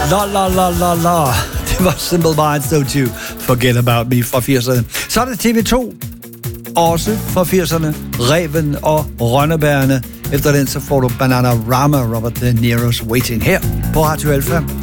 La. Det var Simple Minds, Don't You Forget About Me fra 80'erne. Så er det TV2, også fra 80'erne, Ræven og Rønnebærerne. Efter den så får du Bananarama, Robert De Niro's Waiting her på Radio Alpha.